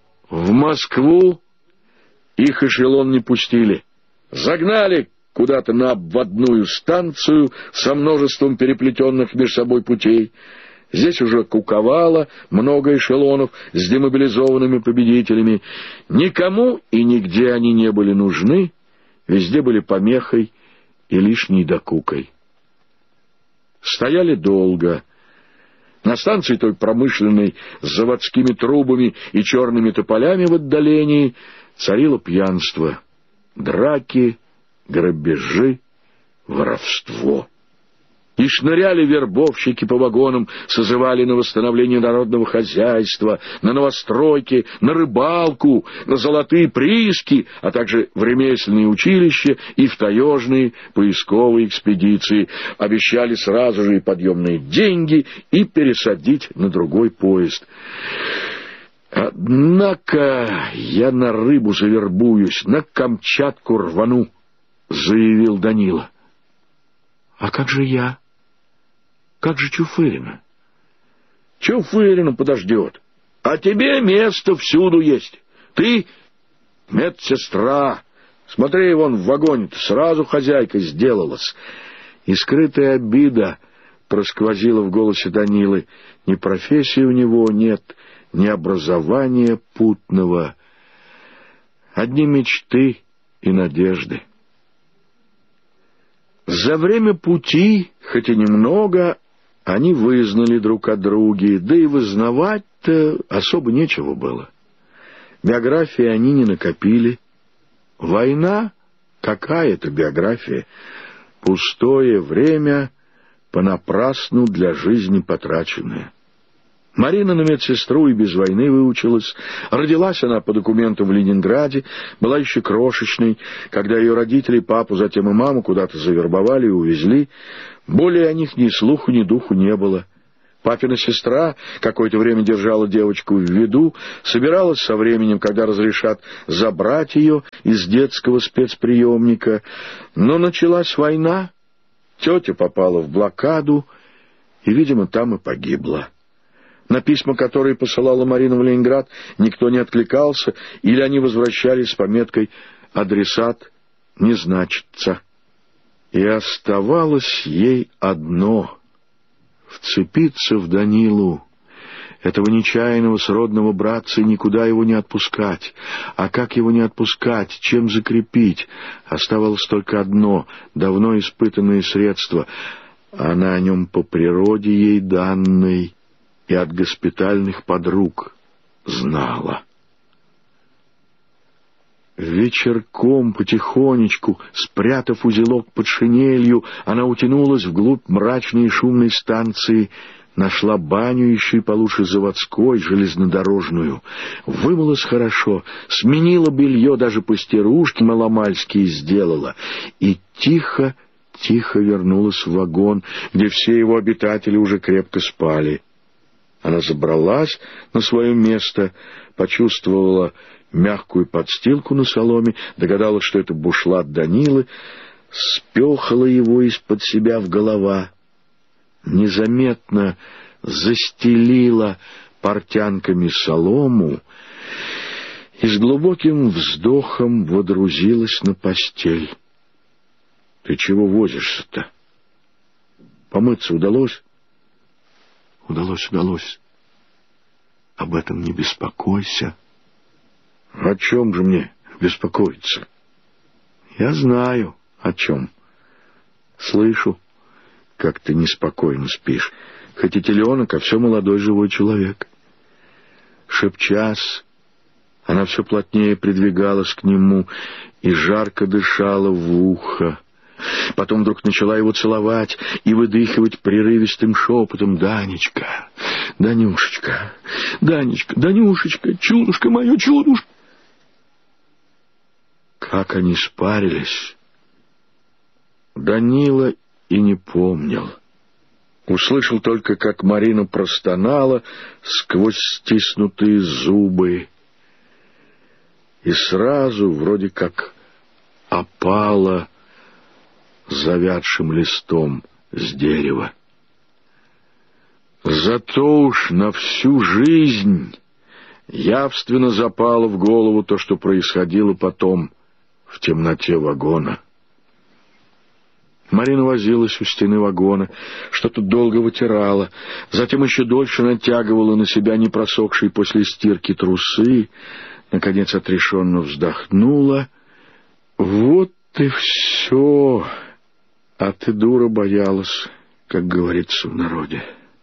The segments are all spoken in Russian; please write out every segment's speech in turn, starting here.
В Москву их эшелон не пустили. Загнали куда-то на обводную станцию со множеством переплетенных между собой путей. Здесь уже куковало много эшелонов с демобилизованными победителями. Никому и нигде они не были нужны, везде были помехой и лишней докукой. Стояли долго. На станции той промышленной с заводскими трубами и черными тополями в отдалении царило пьянство, драки, грабежи, воровство. И шныряли вербовщики по вагонам, созывали на восстановление народного хозяйства, на новостройки, на рыбалку, на золотые прииски, а также в ремесленные училища и в таежные поисковые экспедиции. Обещали сразу же и подъемные деньги, и пересадить на другой поезд. «Однако я на рыбу завербуюсь, на Камчатку рвану», — заявил Данила. «А как же я? Как же Чуфырина?» «Чуфырина подождет. А тебе место всюду есть. Ты медсестра. Смотри, вон в вагоне-то сразу хозяйкой сделалась». И скрытая обида просквозила в голосе Данилы. Ни профессии у него нет, ни образования путного. Одни мечты и надежды. За время пути, хоть и немного, они вызнали друг от друга, да и вызнавать-то особо нечего было. Биографии они не накопили. Война? Какая это биография? Пустое время, понапрасну для жизни потраченное. Марина на медсестру и без войны выучилась. Родилась она по документам в Ленинграде, была еще крошечной, когда ее родители, папу, затем и маму куда-то завербовали и увезли. Более о них ни слуху, ни духу не было. Папина сестра какое-то время держала девочку в виду, собиралась со временем, когда разрешат забрать ее из детского спецприемника. Но началась война, тетя попала в блокаду и, видимо, там и погибла. На письма, которые посылала Марина в Ленинград, никто не откликался, или они возвращались с пометкой «Адресат не значится». И оставалось ей одно — вцепиться в Данилу, этого нечаянного сродного братца, и никуда его не отпускать. А как его не отпускать, чем закрепить? Оставалось только одно — давно испытанное средство. Она о нем по природе ей данной и от госпитальных подруг знала. Вечерком, потихонечку, спрятав узелок под шинелью, она утянулась вглубь мрачной и шумной станции, нашла баню еще и получше заводской, железнодорожную, вымылась хорошо, сменила белье, даже постирушки маломальские сделала, и тихо вернулась в вагон, где все его обитатели уже крепко спали. Она забралась на свое место, почувствовала мягкую подстилку на соломе, догадалась, что это бушлат Данилы, спехала его из-под себя в голова, незаметно застелила портянками солому и с глубоким вздохом водрузилась на постель. — Ты чего возишься-то? Помыться удалось? — Удалось. Об этом не беспокойся. — О чем же мне беспокоиться? — Я знаю, о чем. Слышу, как ты неспокойно спишь, хоть и теленок, а все молодой живой человек. Шепчась, она все плотнее придвигалась к нему и жарко дышала в ухо. Потом вдруг начала его целовать и выдыхивать прерывистым шепотом: «Данечка, Данюшечка, Данечка, Данюшечка, чудушка мое, чудушка!» Как они спарились, Данила и не помнил. Услышал только, как Марина простонала сквозь стиснутые зубы, и сразу вроде как опала завядшим листом с дерева. Зато уж на всю жизнь Явственно запало в голову то, что происходило потом в темноте вагона. Марина возилась у стены вагона, что-то долго вытирала, затем еще дольше натягивала на себя непросохшие после стирки трусы, наконец отрешенно вздохнула. «Вот и все. А ты, дура, боялась, как говорится в народе».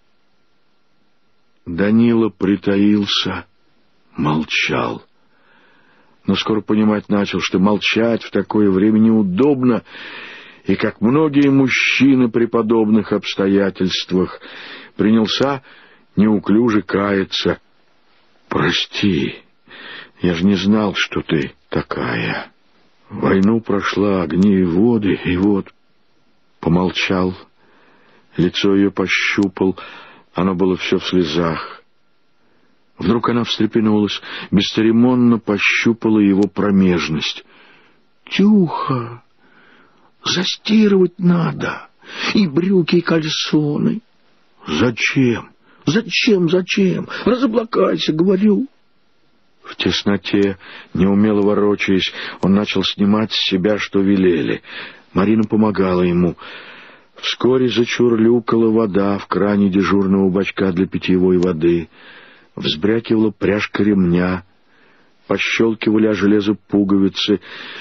Данила притаился, молчал. Но скоро понимать начал, что молчать в такое время неудобно, и, как многие мужчины при подобных обстоятельствах, принялся неуклюже каяться. «Прости, я же не знал, что ты такая. Войну прошла, огни и воды, и вот...» Помолчал, лицо ее пощупал, оно было все в слезах. Вдруг она встрепенулась, бесцеремонно пощупала его промежность. «Тюха! Застирывать надо, и брюки, и кальсоны». «Зачем? Зачем? Разоблакайся, говорю». В тесноте, неумело ворочаясь, он начал снимать с себя, что велели. Марина помогала ему. Вскоре зачурлюкала вода в кране дежурного бачка для питьевой воды. Взбрякивала пряжка ремня, пощелкивали о железо пуговицы.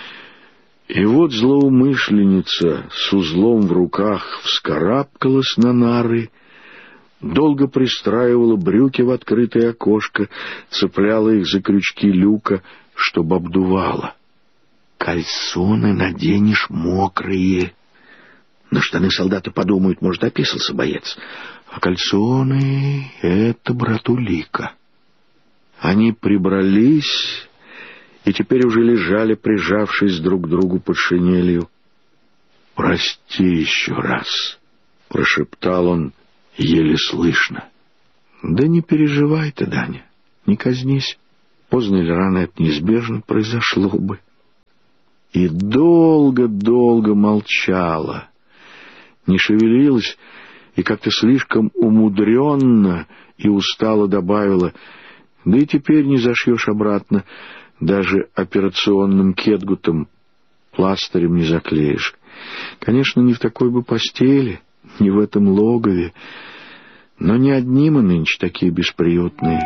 И вот злоумышленница с узлом в руках вскарабкалась на нары, долго пристраивала брюки в открытое окошко, цепляла их за крючки люка, чтобы обдувала. «Кальсоны наденешь мокрые. На штаны солдаты подумают, может, описался боец. А кальсоны — это братулика». Они прибрались и теперь уже лежали, прижавшись друг к другу под шинелью. «Прости еще раз», — прошептал он еле слышно. «Да не переживай ты, Даня, не казнись. Поздно или рано это неизбежно произошло бы». И долго-долго молчала, не шевелилась и как-то слишком умудренно и устало добавила: «Да и теперь не зашьешь обратно, даже операционным кетгутом, пластырем не заклеишь. Конечно, не в такой бы постели, не в этом логове, но не одни мы нынче такие бесприютные.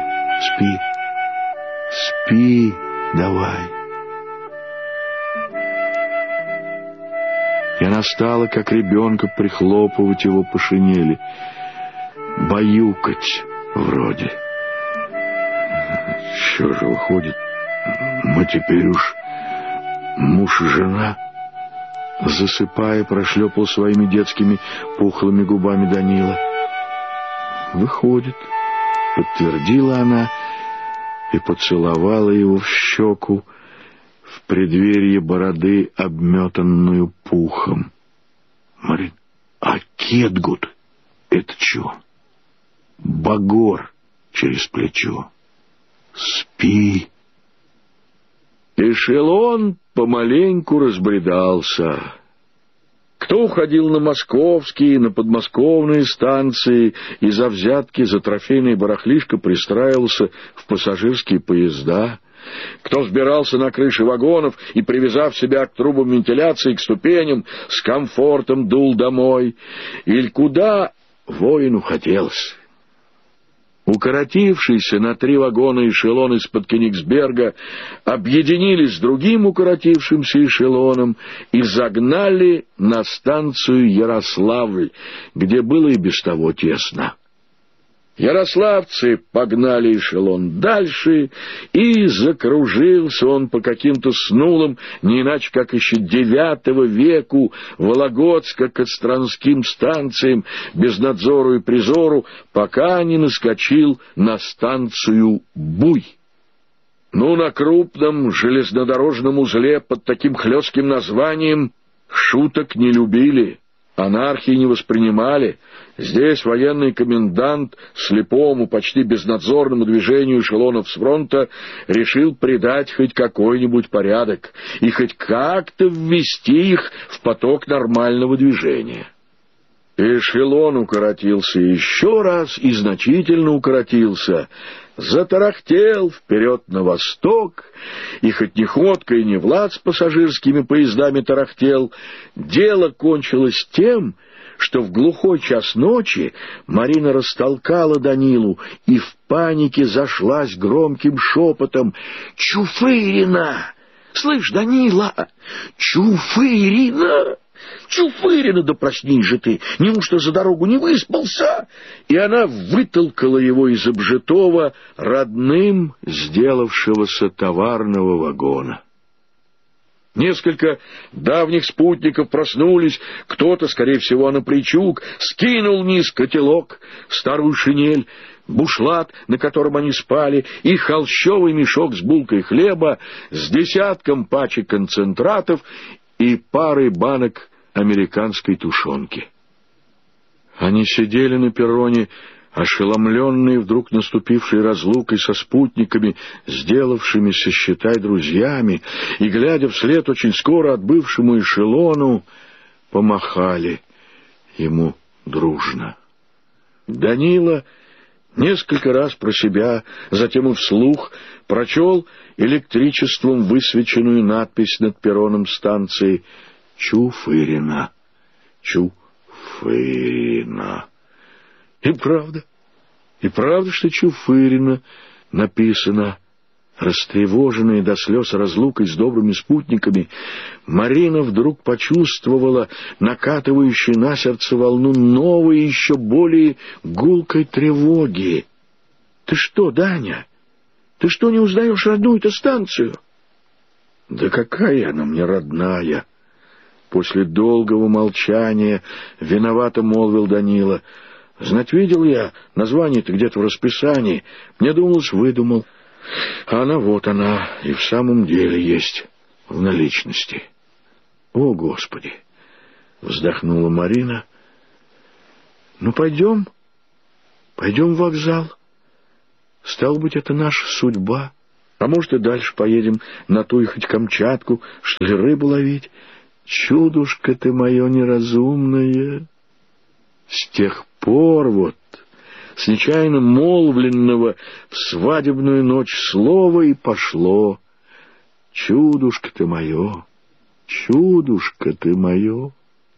Спи, давай». И она стала, как ребенка, прихлопывать его по шинели, баюкать вроде. Что же выходит, мы теперь уж муж и жена? Засыпая, прошлепал своими детскими пухлыми губами Данила. «Выходит», — подтвердила она и поцеловала его в щеку, в преддверии бороды, обметанную пухом. «Марин, а кетгут — это чё?» «Багор через плечо. Спи». Эшелон помаленьку разбредался. Кто уходил на московские, на подмосковные станции и за взятки за трофейное барахлишко пристраивался в пассажирские поезда, кто взбирался на крыши вагонов и, привязав себя к трубам вентиляции, к ступеням, с комфортом дул домой, или куда воину хотелось. Укоротившиеся на 3 вагона эшелон из-под Кенигсберга объединились с другим укоротившимся эшелоном и загнали на станцию Ярославль, где было и без того тесно. Ярославцы погнали эшелон дальше, и закружился он по каким-то снулым, не иначе как еще IX веку, Вологодско-Костромским станциям, без надзору и призору, пока не наскочил на станцию Буй. На крупном железнодорожном узле под таким хлестким названием шуток не любили, анархии не воспринимали. Здесь военный комендант слепому, почти безнадзорному движению эшелонов с фронта решил придать хоть какой-нибудь порядок и хоть как-то ввести их в поток нормального движения. Эшелон укоротился еще раз и значительно укоротился. затарахтел вперед на восток, и хоть не ходка и не Влад с пассажирскими поездами тарахтел, дело кончилось тем, что в глухой час ночи Марина растолкала Данилу и в панике зашлась громким шепотом: «Чуфырина! Слышь, Данила, Чуфырина! Чуфырина, да проснись же ты! Неужто за дорогу не выспался?» И она вытолкала его из обжитого родным сделавшегося товарного вагона. Несколько давних спутников проснулись, кто-то, скорее всего, Напричук, скинул вниз котелок, старую шинель, бушлат, на котором они спали, и холщовый мешок с булкой хлеба, с десятком пачек концентратов и парой банок американской тушенки. Они сидели на перроне, ошеломленные вдруг наступившей разлукой со спутниками, сделавшимися, считай, друзьями, и, глядя вслед очень скоро отбывшему эшелону, помахали ему дружно. Данила несколько раз про себя, затем и вслух прочел электричеством высвеченную надпись над перроном станции «Чуфырина, Чуфырина». И правда, что Чуфырина написано. Растревоженная до слез разлукой с добрыми спутниками, Марина вдруг почувствовала накатывающую на сердце волну новой, еще более гулкой тревоги. «Ты что, Даня? Ты что, не узнаешь родную-то станцию?» «Да какая она мне родная!» После долгого молчания виновато молвил Данила. «Знать, видел я название-то где-то в расписании. Мне думалось, выдумал. А она вот она и в самом деле есть в наличности». «О, Господи!» — вздохнула Марина. «Ну, пойдем в вокзал. Стало быть, это наша судьба. А может, и дальше поедем на ту и хоть Камчатку, что ли, рыбу ловить. Чудушка ты мое неразумное!» С тех пор вот, с нечаянно молвленного в свадебную ночь слова и пошло: «Чудушка ты мое, чудушка ты мое».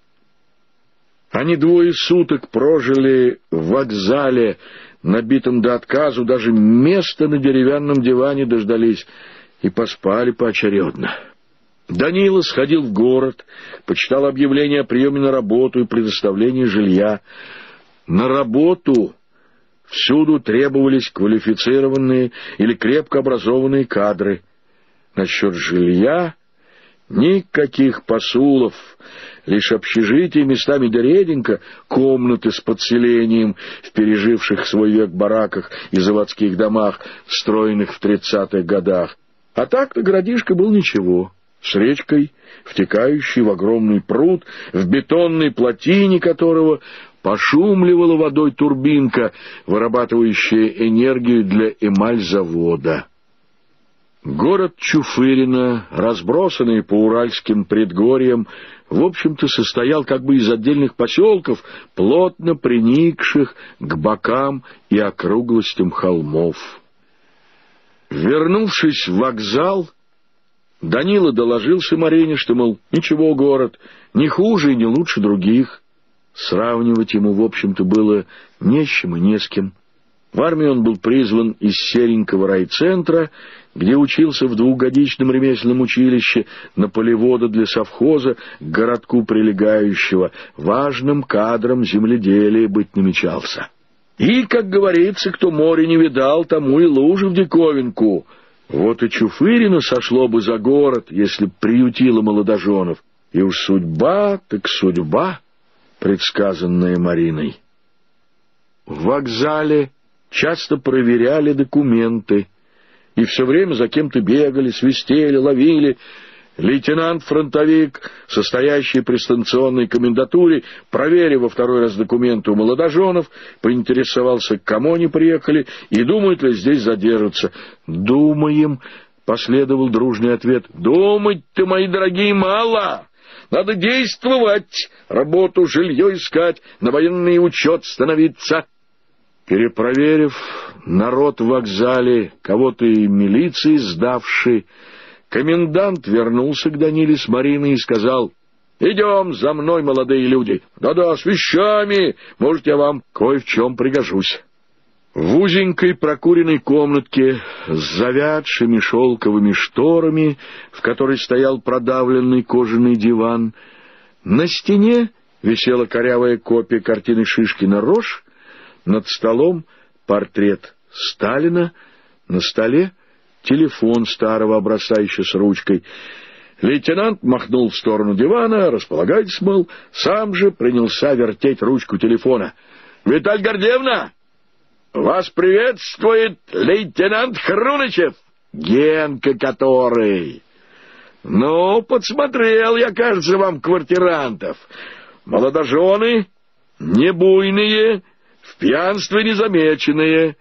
Они 2 суток прожили в вокзале, набитом до отказу, даже места на деревянном диване дождались и поспали поочередно. Данила сходил в город, почитал объявление о приеме на работу и предоставлении жилья. На работу всюду требовались квалифицированные или крепко образованные кадры. Насчет жилья никаких посулов, лишь общежитие, местами да реденько комнаты с подселением в переживших свой век бараках и заводских домах, строенных в 30-х годах. А так-то городишко был ничего, с речкой, втекающей в огромный пруд, в бетонной плотине которого пошумливала водой турбинка, вырабатывающая энергию для эмальзавода. Город Чуфырина, разбросанный по уральским предгорьям, в общем-то состоял как бы из отдельных поселков, плотно приникших к бокам и округлостям холмов. Вернувшись в вокзал, Данила доложился Марине, что, мол, ничего, город не хуже и не лучше других. Сравнивать ему, в общем-то, было не с чем и не с кем. В армию он был призван из серенького райцентра, где учился в 2-годичном ремесленном училище на полевода для совхоза, к городку прилегающего, важным кадром земледелия быть намечался. И, как говорится, кто море не видал, тому и лужи в диковинку. Вот и Чуфырина сошло бы за город, если б приютила молодоженов. И уж судьба так судьба, предсказанная Мариной. В вокзале часто проверяли документы, и все время за кем-то бегали, свистели, ловили. Лейтенант-фронтовик, состоящий при станционной комендатуре, проверив во 2-й раз документы у молодоженов, поинтересовался, к кому они приехали и думают ли здесь задержаться. «Думаем», — последовал дружный ответ. «Думать-то, мои дорогие, мало. Надо действовать, работу, жилье искать, на военный учет становиться». Перепроверив народ в вокзале, кого-то и милиции сдавши, комендант вернулся к Даниле с Мариной и сказал: «Идем за мной, молодые люди. Да-да, с вещами. Может, я вам кое в чем пригожусь». В узенькой прокуренной комнатке с завядшими шелковыми шторами, в которой стоял продавленный кожаный диван, на стене висела корявая копия картины Шишкина «Рожь», над столом портрет Сталина, на столе телефон старого образца еще с ручкой. Лейтенант махнул в сторону дивана: «Располагайтесь, мол», сам же принялся вертеть ручку телефона. «Виталь Гордеевна! Вас приветствует лейтенант Хрунычев, Генка который. Ну, подсмотрел я, кажется, вам квартирантов. Молодожены, не буйные, в пьянстве незамеченные.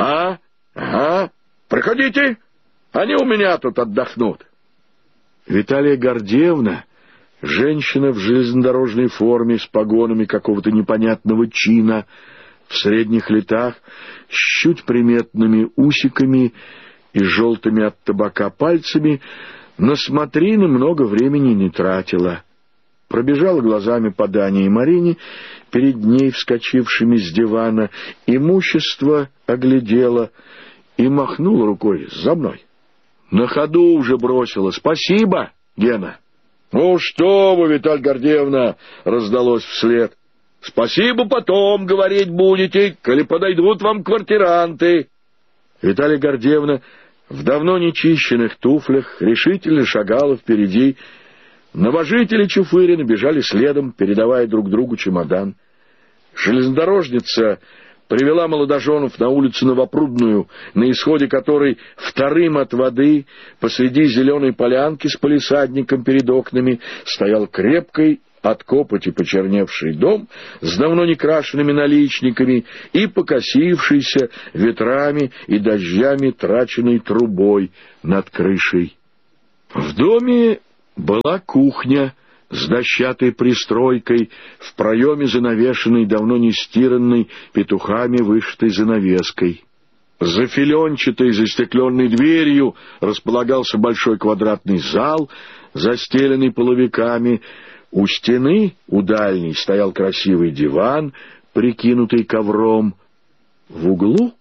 Ага. Проходите, они у меня тут отдохнут». Виталия Гордеевна, женщина в железнодорожной форме с погонами какого-то непонятного чина, в средних летах, с чуть приметными усиками и желтыми от табака пальцами, на смотрины много времени не тратила. Пробежала глазами по Дане и Марине, перед ней вскочившими с дивана, имущество оглядела и махнула рукой: «За мной». На ходу уже бросила: «Спасибо, Гена». «Ну что вы, Виталь Гордеевна!» — раздалось вслед. «Спасибо потом говорить будете, коли подойдут вам квартиранты». Виталия Гордеевна в давно нечищенных туфлях решительно шагала впереди. Новожители Чуфырина бежали следом, передавая друг другу чемодан. Железнодорожница привела молодоженов на улицу Новопрудную, на исходе которой вторым от воды посреди зеленой полянки с палисадником перед окнами стоял крепкий от копоти почерневший дом с давно не крашенными наличниками и покосившийся ветрами и дождями траченной трубой над крышей. В доме была кухня с дощатой пристройкой, в проеме занавешенной давно не стиранной петухами вышитой занавеской. За филенчатой застекленной дверью располагался большой квадратный зал, застеленный половиками. У стены, у дальней, стоял красивый диван, прикинутый ковром. В углу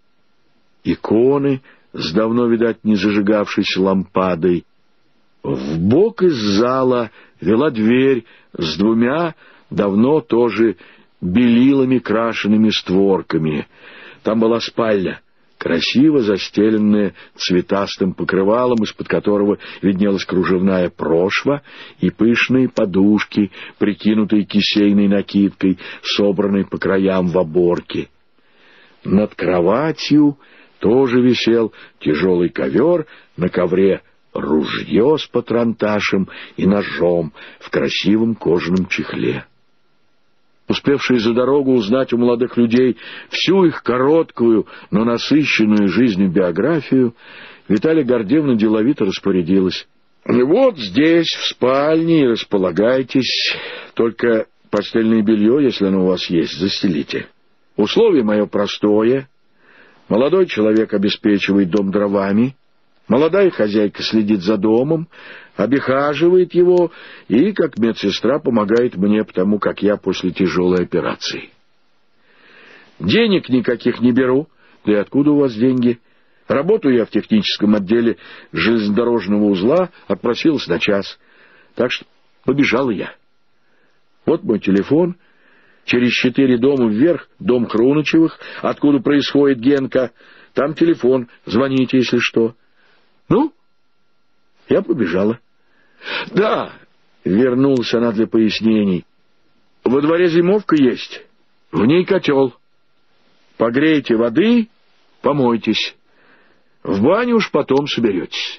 иконы с давно, видать, не зажигавшейся лампадой. Вбок из зала вела дверь с двумя давно тоже белилами крашенными створками. Там была спальня, красиво застеленная цветастым покрывалом, из-под которого виднелась кружевная прошва и пышные подушки, прикинутые кисейной накидкой, собранной по краям в оборке. Над кроватью тоже висел тяжелый ковер, на ковре ружье с патронташем и ножом в красивом кожаном чехле. Успевшие за дорогу узнать у молодых людей всю их короткую, но насыщенную жизнью биографию, Виталия Гордеевна деловито распорядилась: «Вот здесь, в спальне, и располагайтесь. Только постельное белье, если оно у вас есть, застелите. Условие мое простое. Молодой человек обеспечивает дом дровами, молодая хозяйка следит за домом, обихаживает его и, как медсестра, помогает мне, потому как я после тяжелой операции. Денег никаких не беру. Да и откуда у вас деньги? Работаю я в техническом отделе железнодорожного узла, отпросилась на час. Так что побежала я. Вот мой телефон. Через 4 дома вверх дом Хрунычевых, откуда происходит Генка. Там телефон. Звоните, если что». «Ну?» Я побежала. «Да», — вернулась она для пояснений, — «во дворе зимовка есть, в ней котел. Погрейте воды, помойтесь. В баню уж потом соберетесь».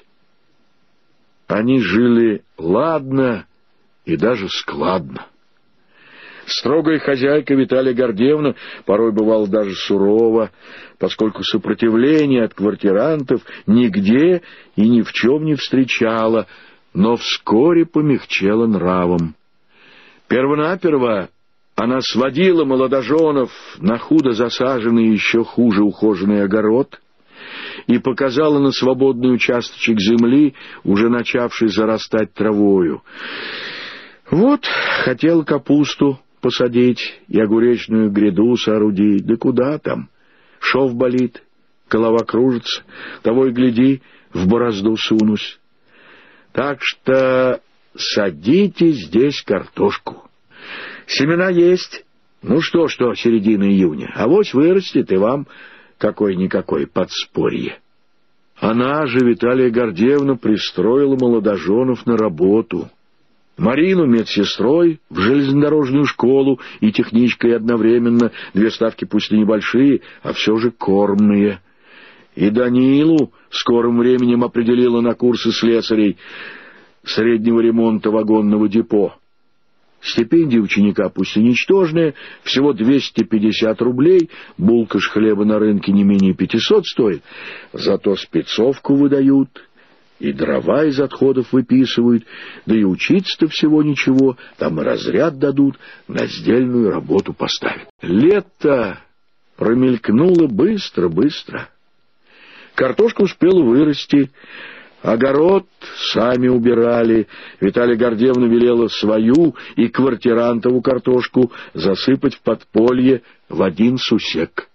Они жили ладно и даже складно. Строгая хозяйка Виталия Гордеевна порой бывала даже сурова, поскольку сопротивления от квартирантов нигде и ни в чем не встречала, но вскоре помягчела нравом. Первонаперво Она сводила молодоженов на худо засаженный, еще хуже ухоженный огород и показала на свободный участочек земли, уже начавший зарастать травою. Вот, хотел капусту посадить и огуречную гряду соорудить, да куда там? Шов болит, голова кружится, того и гляди, в борозду сунусь. Так что садите здесь картошку. Семена есть, ну что, середина июня, авось вырастет и вам какое-никакое подспорье. Она же, Виталия Гордеевна, пристроила молодоженов на работу. Марину медсестрой в железнодорожную школу и техничкой одновременно, 2 ставки пусть и небольшие, а все же кормные. И Данилу скорым временем определила на курсы слесарей среднего ремонта вагонного депо. Стипендия ученика пусть и ничтожная, всего 250 рублей, булка ж хлеба на рынке не менее 500 стоит, зато спецовку выдают, и дрова из отходов выписывают, да и учиться-то всего ничего, там и разряд дадут, на сдельную работу поставят. Лето промелькнуло быстро-быстро. Картошка успела вырасти, огород сами убирали. Виталия Гордеевна велела свою и квартирантову картошку засыпать в подполье в один сусек.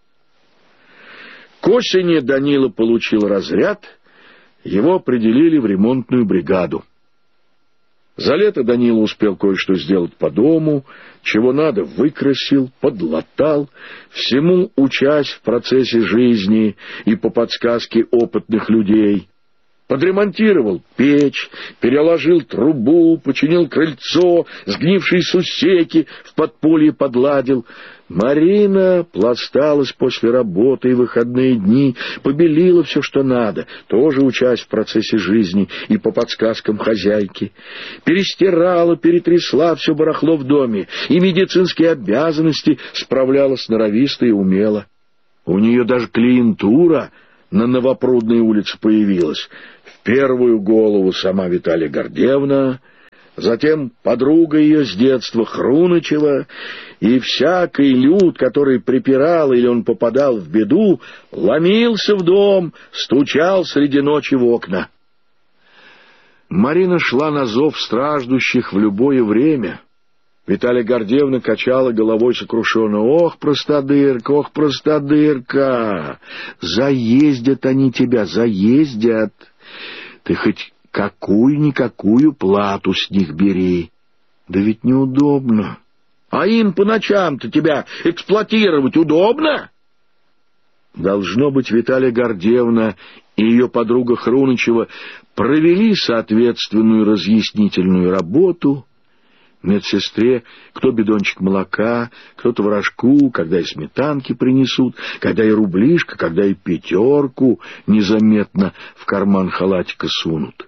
К осени Данила получил разряд, его определили в ремонтную бригаду. За лето Данила успел кое-что сделать по дому, чего надо выкрасил, подлатал, всему учась в процессе жизни и по подсказке опытных людей. Подремонтировал печь, переложил трубу, починил крыльцо, сгнившие сусеки в подполье подладил. Марина пласталась после работы и выходные дни, побелила все, что надо, тоже учась в процессе жизни и по подсказкам хозяйки. Перестирала, перетрясла все барахло в доме, и медицинские обязанности справляла сноровисто и умело. У нее даже клиентура на Новопрудной улице появилась. В первую голову сама Виталия Гордеевна, затем подруга ее с детства Хрунычева, и всякий люд, который припирал или он попадал в беду, ломился в дом, стучал среди ночи в окна. Марина шла на зов страждущих в любое время. Виталия Гордеевна качала головой сокрушенно. «Ох, простодырка, ох, простодырка! Заездят они тебя, заездят! Ты хоть какую-никакую плату с них бери. Да ведь неудобно. А им по ночам-то тебя эксплуатировать удобно?» Должно быть, Виталия Гордеевна и ее подруга Хрунычева провели соответственную разъяснительную работу. Медсестре кто бидончик молока, кто-то творожку, когда и сметанки принесут, когда и рублишко, когда и 5 незаметно в карман халатика сунут.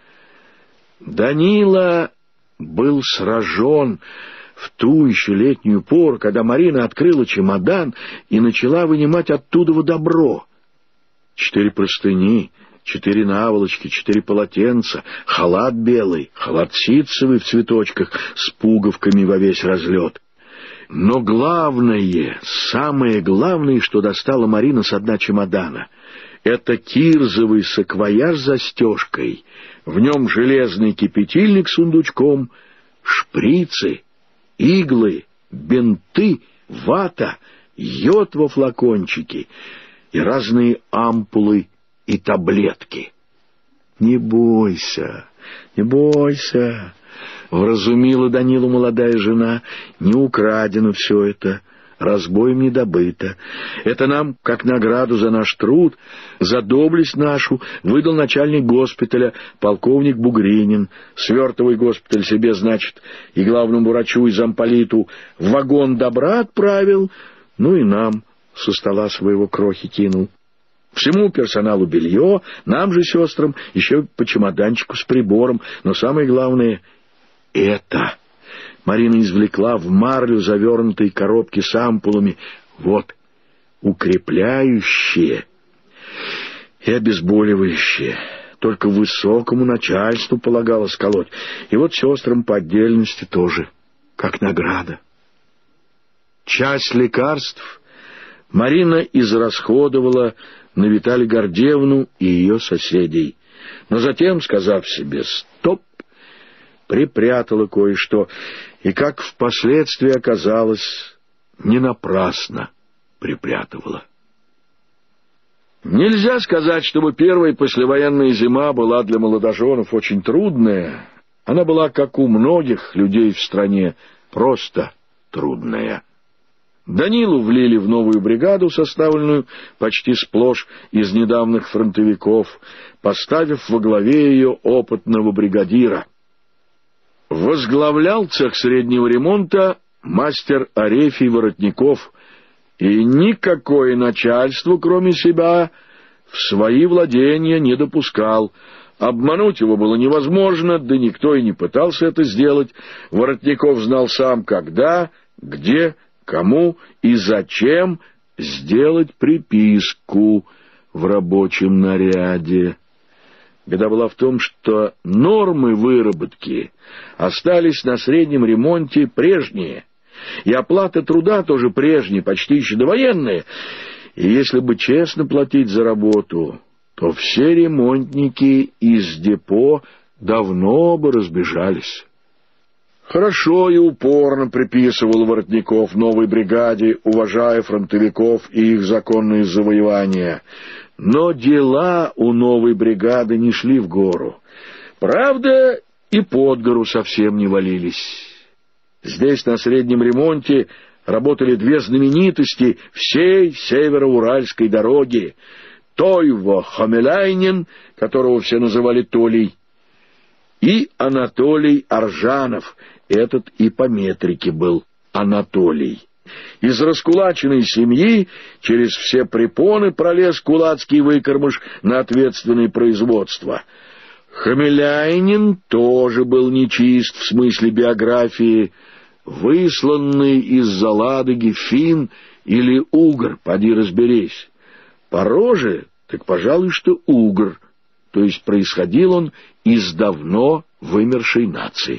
Данила был сражен в ту еще летнюю пору, когда Марина открыла чемодан и начала вынимать оттуда добро. 4 простыни, 4 наволочки, 4 полотенца, халат белый, халат ситцевый в цветочках с пуговками во весь разлет. Но главное, самое главное, что достала Марина со дна чемодана, это кирзовый саквояж с застежкой, в нем железный кипятильник с сундучком, шприцы, иглы, бинты, вата, йод во флакончике и разные ампулы и таблетки. «Не бойся, не бойся», — вразумила Данилу молодая жена, — «не украдено все это, разбоем не добыто. Это нам, как награду за наш труд, за доблесть нашу, выдал начальник госпиталя, полковник Бугринин. Свертовый госпиталь себе, значит, и главному врачу, и замполиту в вагон добра отправил, ну и нам со стола своего крохи кинул. Всему персоналу белье, нам же, сестрам, еще по чемоданчику с прибором. Но самое главное — это...» Марина извлекла в марлю завернутые коробки с ампулами. Вот, укрепляющие и обезболивающие. Только высокому начальству полагалось колоть. И вот сестрам по отдельности тоже, как награда. Часть лекарств Марина израсходовала на Виталию Гордеевну и ее соседей, но затем, сказав себе «стоп», припрятала кое-что, и, как впоследствии оказалось, не напрасно припрятывала. Нельзя сказать, чтобы первая послевоенная зима была для молодоженов очень трудная. Она была, как у многих людей в стране, просто трудная. Данилу влили в новую бригаду, составленную почти сплошь из недавних фронтовиков, поставив во главе ее опытного бригадира. Возглавлял цех среднего ремонта мастер Арефий Воротников, и никакое начальство, кроме себя, в свои владения не допускал. Обмануть его было невозможно, да никто и не пытался это сделать. Воротников знал сам, когда, где, кому и зачем сделать приписку в рабочем наряде. Беда была в том, что нормы выработки остались на среднем ремонте прежние, и оплата труда тоже прежняя, почти еще довоенная. И если бы честно платить за работу, то все ремонтники из депо давно бы разбежались. Хорошо и упорно приписывал Воротников новой бригаде, уважая фронтовиков и их законные завоевания. Но дела у новой бригады не шли в гору. Правда, и под гору совсем не валились. Здесь на среднем ремонте работали две знаменитости всей североуральской дороги: Тойво Хомеляйнин, которого все называли Толей, и Анатолий Аржанов, этот и по метрике был Анатолий. Из раскулаченной семьи через все препоны пролез кулацкий выкормыш на ответственное производство. Хомеляйнин тоже был нечист в смысле биографии, высланный из-за Ладоги фин или угр, поди разберись. По роже, так пожалуй, что угр, то есть происходил он из давно вымершей нации.